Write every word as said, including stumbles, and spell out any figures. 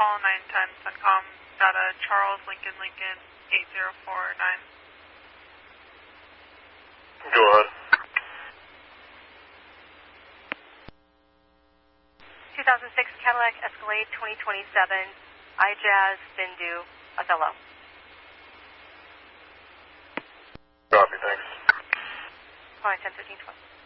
call nine ten CENTCOM, data Charles Lincoln Lincoln eight zero four nine. Go ahead. two thousand six Cadillac Escalade twenty twenty-seven, iJazz, Bindu, Othello. Copy, thanks. Calling ten thirteen twelve.